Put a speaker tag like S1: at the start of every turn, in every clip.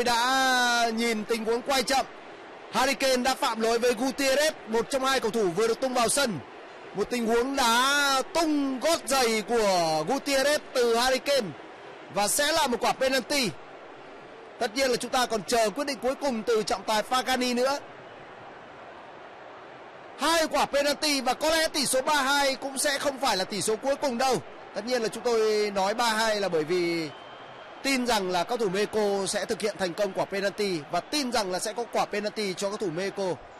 S1: tôi đã nhìn tình huống quay chậm. Harry Kane đã phạm lỗi với Gutierrez, một trong hai cầu thủ vừa được tung vào sân. Một tình huống đá tung gót giày của Gutierrez từ Harry Kane và sẽ là một quả penalty. Tất nhiên là chúng ta còn chờ quyết định cuối cùng từ trọng tài Fagani nữa. Hai quả penalty và có lẽ tỷ số 3-2 cũng sẽ không phải là tỷ số cuối cùng đâu. Tất nhiên là chúng tôi nói 3-2 là bởi vì tin rằng là các thủ Mexico sẽ thực hiện thành công quả penalty và tin rằng là sẽ có quả penalty cho các thủ Mexico.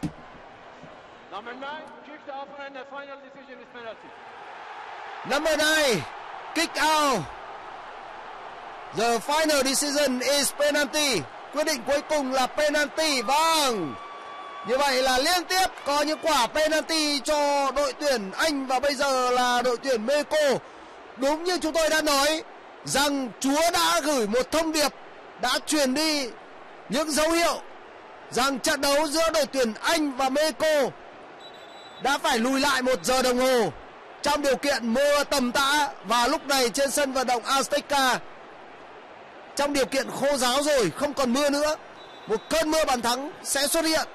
S1: Number 9, kick out. The final decision is penalty. Quyết định cuối cùng là penalty. Vâng. Như vậy là liên tiếp có những quả penalty cho đội tuyển Anh và bây giờ là đội tuyển Mexico. Đúng như chúng tôi đã nói rằng Chúa đã gửi một thông điệp, đã truyền đi những dấu hiệu rằng trận đấu giữa đội tuyển Anh và Mexico đã phải lùi lại 1 giờ đồng hồ trong điều kiện mưa tầm tã. Và lúc này trên sân vận động Azteca, trong điều kiện khô ráo rồi, không còn mưa nữa, một cơn mưa bàn thắng sẽ xuất hiện.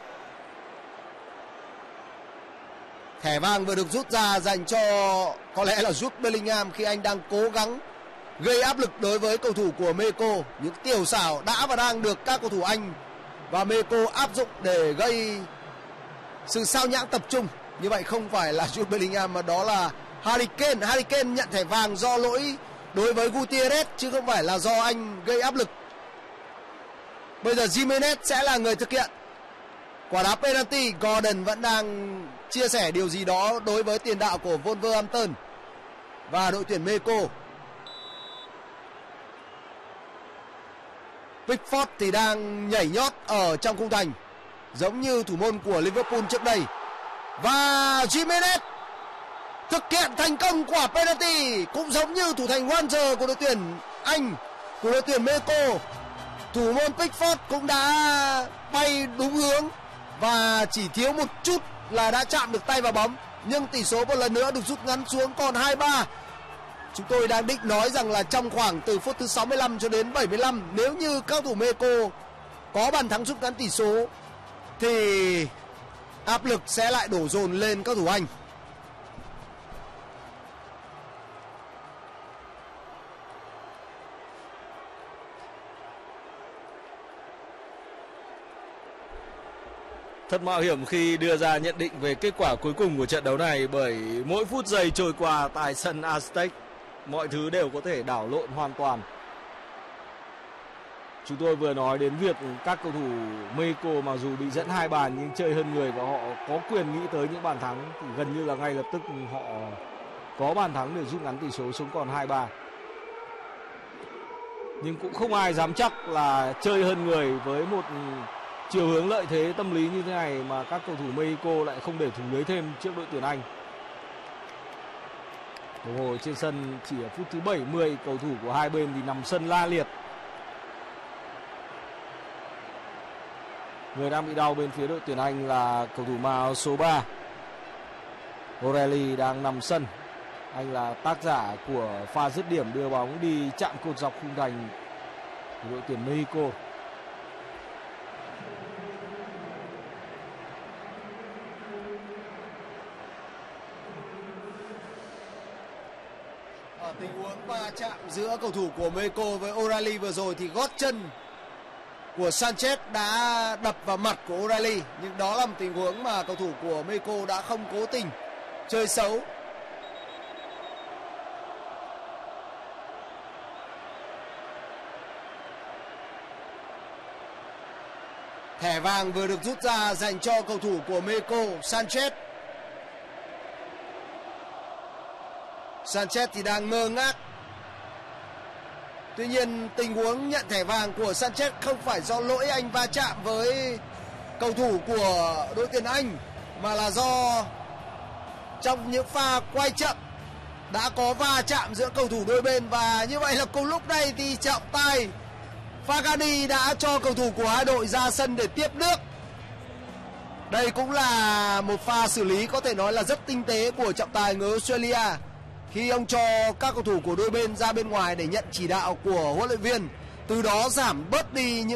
S1: Thẻ vàng vừa được rút ra dành cho có lẽ là Jude Bellingham khi anh đang cố gắng gây áp lực đối với cầu thủ của Mexico. Những tiểu xảo đã và đang được các cầu thủ Anh và Mexico áp dụng để gây sự sao nhãng tập trung. Như vậy không phải là Jude Bellingham mà đó là Harry Kane. Harry Kane nhận thẻ vàng do lỗi đối với Gutierrez chứ không phải là do anh gây áp lực. Bây giờ Jimenez sẽ là người thực hiện quả đá penalty. Gordon vẫn đang chia sẻ điều gì đó đối với tiền đạo của Wolverhampton và đội tuyển Mexico. Pickford thì đang nhảy nhót ở trong khung thành giống như thủ môn của Liverpool trước đây. Và Jimenez thực hiện thành công quả penalty cũng giống như thủ thành Walker của đội tuyển Anh, của đội tuyển Mexico. Thủ môn Pickford cũng đã bay đúng hướng và chỉ thiếu một chút là đã chạm được tay vào bóng. Nhưng tỷ số một lần nữa được rút ngắn xuống còn 2-3. Chúng tôi đang định nói rằng là trong khoảng từ phút thứ 65 cho đến 75, nếu như các thủ Mexico có bàn thắng rút ngắn tỷ số thì áp lực sẽ lại đổ dồn lên các thủ Anh.
S2: Thật mạo hiểm khi đưa ra nhận định về kết quả cuối cùng của trận đấu này, bởi mỗi phút giây trôi qua tại sân Aztec, mọi thứ đều có thể đảo lộn hoàn toàn. Chúng tôi vừa nói đến việc các cầu thủ Mexico mà dù bị dẫn 2 bàn nhưng chơi hơn người và họ có quyền nghĩ tới những bàn thắng, thì gần như là ngay lập tức họ có bàn thắng để rút ngắn tỷ số xuống còn 2-3. Nhưng cũng không ai dám chắc là chơi hơn người với một chiều hướng lợi thế tâm lý như thế này mà các cầu thủ Mexico lại không để thủng lưới thêm trước đội tuyển Anh. Đồng hồ trên sân chỉ ở phút thứ 70, cầu thủ của hai bên thì nằm sân la liệt. Người đang bị đau bên phía đội tuyển Anh là cầu thủ màu số 3. O'Reilly đang nằm sân. Anh là tác giả của pha dứt điểm đưa bóng đi chạm cột dọc khung thành của đội tuyển Mexico.
S1: Ở tình huống va chạm giữa cầu thủ của Mexico với O'Reilly vừa rồi thì gót chân của Sanchez đã đập vào mặt của O'Reilly, nhưng đó là một tình huống mà cầu thủ của Mexico đã không cố tình chơi xấu. Thẻ vàng vừa được rút ra dành cho cầu thủ của Mexico, Sanchez. Sanchez thì đang ngơ ngác. Tuy nhiên tình huống nhận thẻ vàng của Sanchez không phải do lỗi anh va chạm với cầu thủ của đội tuyển Anh, mà là do trong những pha quay chậm đã có va chạm giữa cầu thủ đôi bên. Và như vậy là cùng lúc này thì trọng tài Fagani đã cho cầu thủ của hai đội ra sân để tiếp nước. Đây cũng là một pha xử lý có thể nói là rất tinh tế của trọng tài người Australia, khi ông cho các cầu thủ của đôi bên ra bên ngoài để nhận chỉ đạo của huấn luyện viên, từ đó giảm bớt đi những